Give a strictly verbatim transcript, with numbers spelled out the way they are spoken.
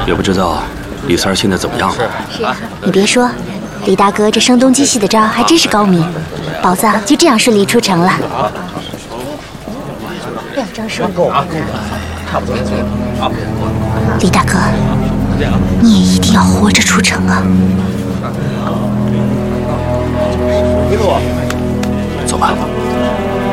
也不知道李三儿现在怎么样了。 你别说，李大哥这声东击西的招还真是高明，宝藏就这样顺利出城了。两张手够了，差不多了。李大哥，你也一定要活着出城啊！ 走吧。